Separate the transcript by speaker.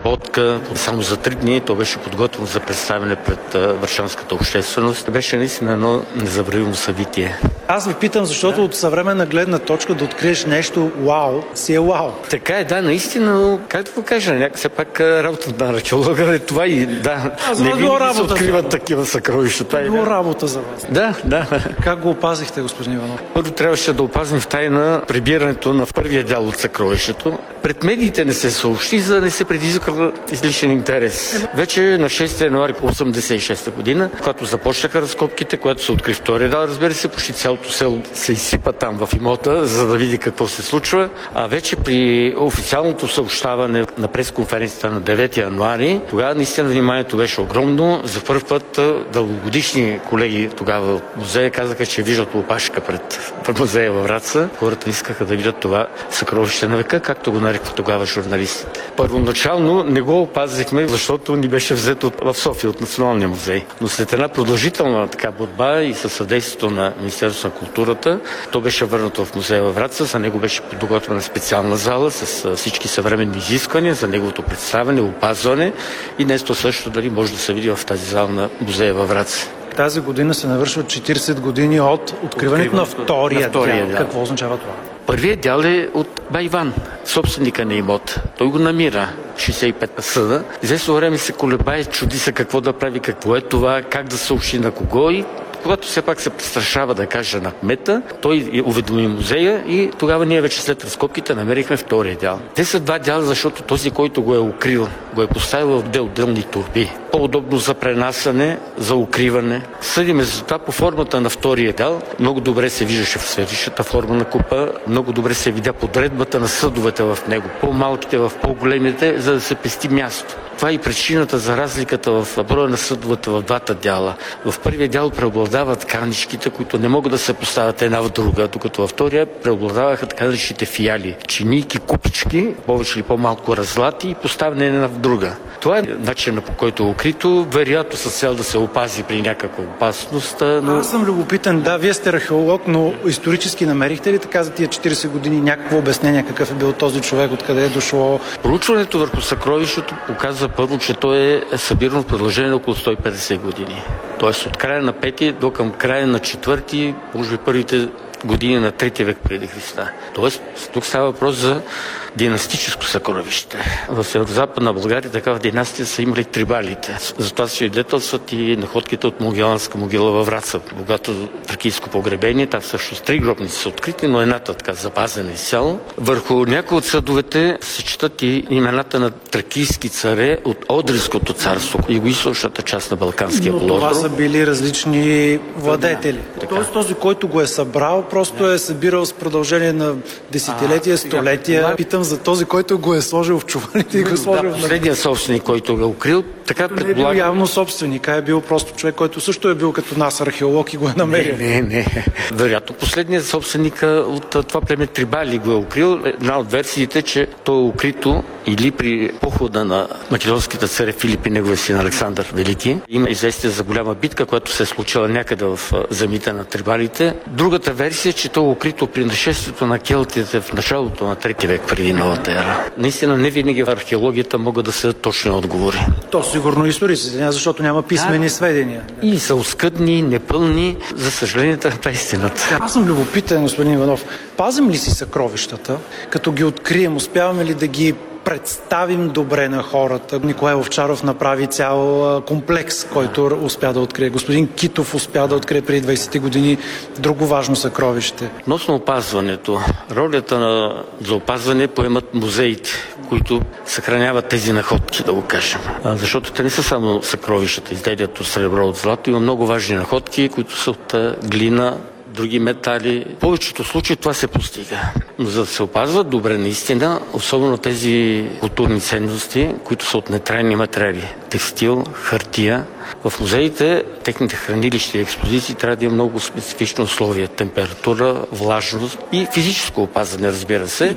Speaker 1: преработка. Само за 3 дни то беше подготвено за представяне пред варшавската общественост. Беше наистина едно незабравимо събитие.
Speaker 2: Аз ви питам, защото от съвременна гледна точка да откриеш нещо вау, си е вау.
Speaker 1: Така е, да, наистина, но как да го кажа, все пак работата на археолога е това и да, не винаги се откриват такива съкровища.
Speaker 2: Било работа за вас.
Speaker 1: Да.
Speaker 2: Как го опазихте, господин Иванов?
Speaker 1: Първо трябваше да опазим в тайна прибирането на първия дял от съкровището. Пред медиите не се съобщи, за да не се предизвика излишен интерес. Вече на 6 януари 1986 година, когато започнаха разкопките, когато се откри втория дял, разбира се, почти цялото село се изсипа там в имота, за да види какво се случва. А вече при официалното съобщаване на пресконференцията на 9 януари, тогава наистина вниманието беше огромно. За първ път дългогодишни колеги тогава от музея казаха, че виждат опашка пред музея във Враца. Хората искаха да видят това съкровище на века, както го нареква тогава журналистите. Първоначално не го опазихме, защото ни беше взето в София от Националния музей. Но след една продължителна борба и със съдействието на Министерството на културата, то беше върнато в музея във Враца. За него беше подготвена специална зала с всички съвременни изисквания за неговото представяне, опазване и днес то също дали може да се види в тази зала на музея във Враца.
Speaker 2: Тази година се навършват 40 години от откриването на втория дял. Какво означава това?
Speaker 1: Първият дял е от Байван, собственика на имот. Той го намира 65 съда. Известно време се колебае, чуди се какво да прави, какво е това, как да съобщи на кого и когато все пак се престрашава да каже на кмета, той уведоми музея и тогава ние вече след разкопките намерихме втория дял. Те са 2 дяла, защото този, който го е укрил, го е поставил в 2 отделни торби. По-удобно за пренасяне, за укриване. Съдиме за това по формата на втория дял. Много добре се виждаше в сферичната форма на купа, много добре се видя подредбата на съдовете в него. По-малките в по-големите, за да се пести място. Това е и причината за разликата в броя на съдовете в двата дяла. В първия дял преобладават каничките, които не могат да се поставят една в друга, докато във втория преобладаваха така наречените фиали. Чинийки, купички, повече или по-малко разлати и поставяне една в друга. Това е начинът, по който е укрито, вероятно с цел да се опази при някаква опасност. Но...
Speaker 2: Аз съм любопитен, да, вие сте археолог, но исторически намерихте ли така за тия 40 години някакво обяснение какъв е бил този човек, откъде е дошло?
Speaker 1: Проучването върху съкровището показва първо, че той е събирано в продължение на около 150 години. Тоест от края на 5 до към края на 4, може би първите години на 3 век преди Христа. Тоест, тук става въпрос за династическо съкровище. В Северозападна България такава династия са имали трибалите. Затова свидетелстват и находките от Могиланска могила във Враца. Богато тракийско погребение. Там всъщност 3 гробници са открити, но едната така запазена изцяло. Върху някои от съдовете се четат и имената на тракийски царе от Одринското царство и югоизточната част на Балканския полуостров.
Speaker 2: Това са били различни владетели. Тоест този, който го е събрал, просто е събирал с продължение на десетилетия, столетия. Питам за този, който го е сложил в чувалите и го е сложил в...
Speaker 1: Последният собственик, който го е укрил, така предполагам...
Speaker 2: Не е бил явно собственик, а е бил просто човек, който също е бил като нас археолог и го е намерил.
Speaker 1: Не. Вероятно последният собственик от това племе Трибали го е укрил. Една от версиите, че то е укрито или при похода на македонските царе Филип и неговия син Александър Велики. Има известие за голяма битка, която се е случила някъде в земите на Трибалите. Другата версия, че то е укрито при нашествието на келтите в началото на 3 век преди новата ера. Наистина не винаги в археологията могат да са точни отговори.
Speaker 2: То сигурно историците, защото няма писмени сведения.
Speaker 1: И са оскъдни, непълни. За съжаление, това е истината.
Speaker 2: Аз съм любопитен, господин Иванов. Пазим ли си съкровищата, като ги открием? Успяваме ли да ги представим добре на хората? Николай Овчаров направи цял комплекс, който успя да открие. Господин Китов успя да открие преди 20 години друго важно съкровище.
Speaker 1: Относно опазването, ролята за опазване поемат музеите, които съхраняват тези находки, да го кажем. Защото те не са само съкровищата, изделията от сребро, от злато. Има много важни находки, които са от глина, други метали. В повечето случаи това се постига. Но за да се опазват добре наистина, особено тези културни ценности, които са от нетрайни материали, текстил, хартия, в музеите, техните хранилища и експозиции трябва да има много специфични условия. Температура, влажност и физическо опазване, разбира се.